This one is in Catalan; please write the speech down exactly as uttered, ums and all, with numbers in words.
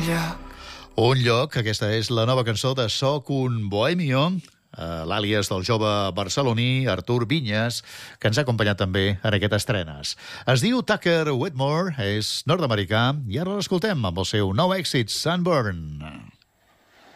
lloc. Un lloc, aquesta és la nova cançó de Soc un bohemio, eh, l'àlies del jove barceloní Artur Vinyes, que ens ha acompanyat també en aquest estrenes. Es diu Tucker Whitmore, és nord-americà, i ara l'escoltem amb el seu nou èxit, Sunburn.